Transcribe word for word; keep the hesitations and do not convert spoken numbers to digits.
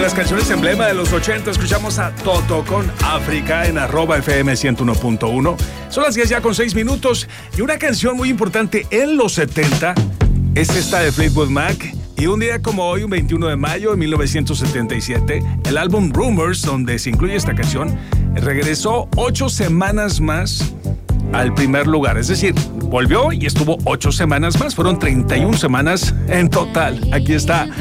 las canciones emblema de los ochenta, escuchamos a Toto con África en arroba F M ciento uno punto uno. Son las diez ya con seis minutos y una canción muy importante en los setenta es esta de Fleetwood Mac. Y un día como hoy, un veintiuno de mayo de mil novecientos setenta y siete, el álbum Rumors, donde se incluye esta canción, regresó ocho semanas más al primer lugar. Es decir, volvió y estuvo ocho semanas más. Fueron treinta y una semanas en total. Aquí está